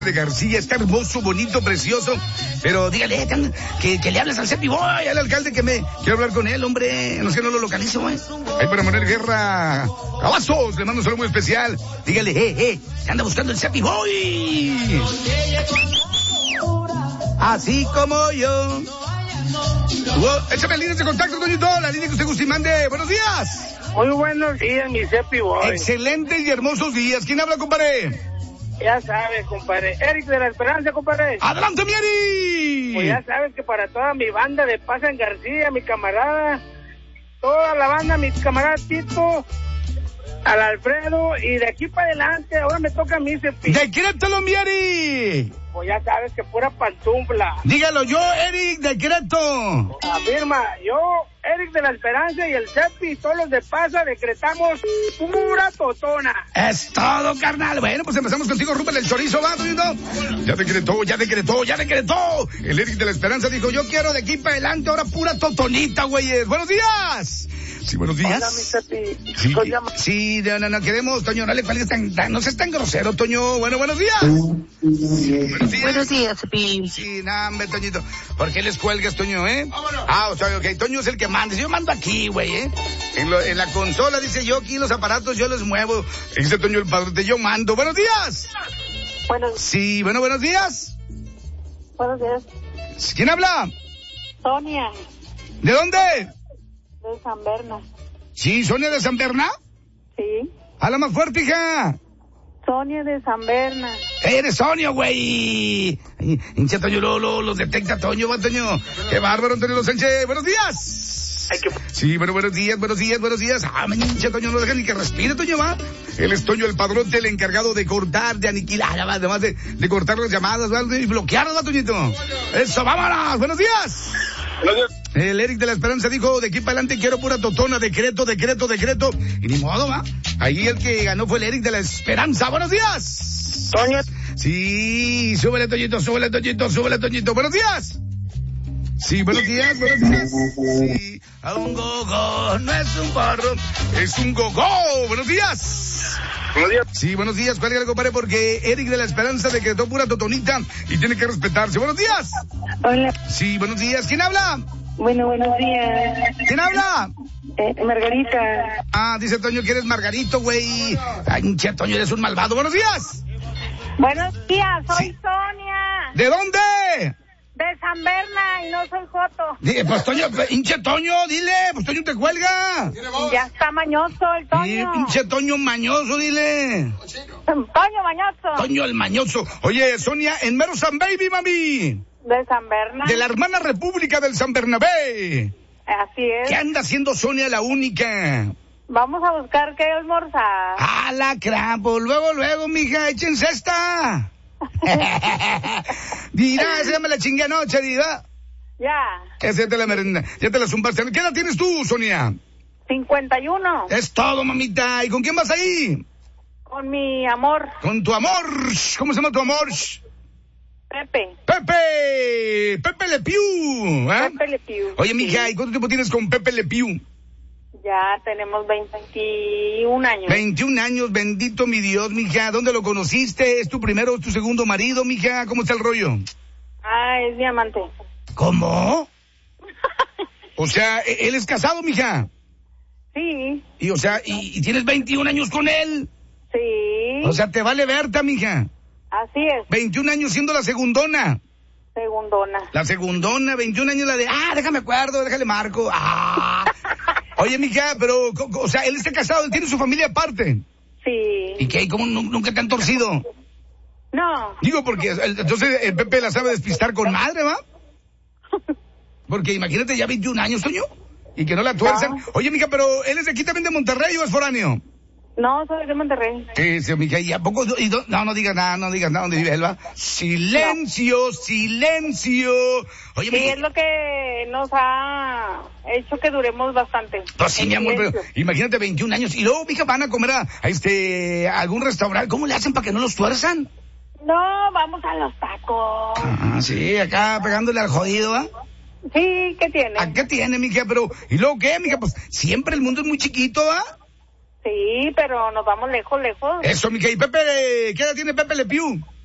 de García, está hermoso, bonito, precioso, pero dígale que le hables al Cepi Boy, al alcalde, quiero hablar con él, hombre, no sé, no lo localizo, Ahí para Manuel Guerra Cavazos, le mando un saludo muy especial, dígale, que anda buscando el Cepi Boy, así como yo. Échame líneas de contacto, Toñito, la línea que usted guste y mande. Buenos días. Muy buenos días, mi Cepi Boy. Excelentes y hermosos días. ¿Quién habla, compadre? Ya sabes, compadre. Eric de la Esperanza, compadre. ¡Adelante, mi Eric! Pues ya sabes que para toda mi banda de Paz en García, mi camarada, toda la banda, mi camarada Tito, al Alfredo, y de aquí para adelante, ahora me toca a mí, Cepi. ¡Decrétalo, mi Eric! Pues ya sabes que pura pantufla. Dígalo yo, Eric, decreto. Afirma, yo, Eric de la Esperanza y el Cepi y todos los de Pasa decretamos pura totona. Es todo, carnal. Bueno, pues empezamos contigo, Rupert el chorizo, ¿va, Toñito? Ya decretó. El Eric de la Esperanza dijo, yo quiero de aquí para adelante ahora pura totonita, güeyes. ¡Buenos días! Sí, buenos días. Hola, mi Cepi. Sí, no queremos, Toño, no le cuelgues no seas tan grosero, Toño. Bueno, buenos días. Buenos días, Cepi. Sí, hombre, Toñito. ¿Por qué les cuelgas, Toño, ¡Vámonos! O sea, ok, Toño es el que manda. Yo mando aquí, güey, En la consola dice yo aquí los aparatos, yo los muevo. Dice Toño el padrote, yo mando. ¡Buenos días! Sí, buenos días. Buenos días. ¿Quién habla? Sonia. ¿De dónde? De San Berna. Sí, Sonia de San Berna. Sí. Habla más fuerte, hija. Sonia de San Berna. Eres Sonia, güey. Hincha Toño, los detecta Toño, va Toño. Qué bárbaro, Antonio Sánchez. Buenos días. Sí, buenos días. Hincha Toño, no deja ni que respire, Toño, va. Él es Toño el padrote, el encargado de cortar, de aniquilar, además de cortar las llamadas, ¿va? Y bloquearlas, va, Toñito. Eso, vámonos. Buenos días. El Eric de la Esperanza dijo, de aquí para adelante quiero pura totona, decreto. Y ni modo, va. Ahí el que ganó fue el Eric de la Esperanza. Buenos días. Toño. Sí, súbele, Toñito. Buenos días. Sí, buenos días. Sí, a un gogo, no es un porro, es un gogo. Buenos días. Buenos días. Sí, buenos días. Cuélgale, compadre, porque Eric de la Esperanza decretó pura totonita y tiene que respetarse. Buenos días. Hola. Sí, buenos días. ¿Quién habla? Bueno, buenos días. ¿Quién habla? Margarita. Dice Toño que eres Margarito, güey. Ay, che, Toño, eres un malvado. Buenos días. Buenos días, soy Sí. Sonia. ¿De dónde? De San Berna y no soy Joto. Pues Toño, hinche Toño, dile, pues Toño te cuelga. Ya está mañoso el Toño. Sí, pinche Toño mañoso, dile. Toño mañoso. Toño el mañoso. Oye, Sonia, en mero San Baby, mami. De San Berna. De la hermana república del San Bernabé. Así es. ¿Qué anda haciendo Sonia la única? Vamos a buscar qué almorzar. ¡Ah, la crampo! Luego, mija, échense esta. Dirá, se llama la chingue anoche, diva. Ya. Esa ya te la merenda, ya te la zumbaste. ¿Qué edad tienes tú, Sonia? 51. Es todo, mamita. ¿Y con quién vas ahí? Con mi amor. Con tu amor. ¿Cómo se llama tu amor? Pepe. Pepe Le Pew. Pepe Le Pew. Oye, mija, ¿y cuánto tiempo tienes con Pepe Le Pew? Ya tenemos 21 años. 21 años, bendito mi Dios, mija. ¿Dónde lo conociste? ¿Es tu primero o tu segundo marido, mija? ¿Cómo está el rollo? Es mi amante. ¿Cómo? O sea, ¿él es casado, mija? Sí. Y, o sea, ¿y tienes 21 años con él? Sí. O sea, te vale Berta, mija. Así es. 21 años siendo la segundona. Segundona. La segundona, 21 años la de, déjame acuerdo, déjale marco. Oye, mija, pero, o sea, él está casado, él tiene su familia aparte. Sí. ¿Y qué? ¿Cómo nunca te han torcido? No. Digo, porque entonces el Pepe la sabe despistar con madre, ¿va? Porque imagínate ya 21 años, Toño, y que no la tuerzan. No. Oye, mija, pero ¿él es de aquí también de Monterrey o es foráneo? No, soy de Monterrey. Sí, mija, ¿y a poco? No digas nada, ¿dónde vive él, va? Silencio. Oye, Sí, mija. es lo que nos ha hecho que duremos bastante. Pues sí, mi amor, pero imagínate 21 años. Y luego, mija, van a comer a algún restaurante. ¿Cómo le hacen para que no los tuerzan? No, vamos a los tacos. Sí, acá pegándole al jodido, ¿va? Sí, ¿qué tiene? ¿A qué tiene, mija? Pero, ¿y luego qué, mija? Pues siempre el mundo es muy chiquito, ¿va? Sí, pero nos vamos lejos. Eso, mija. ¿Y Pepe, qué edad tiene Pepe Le Pew?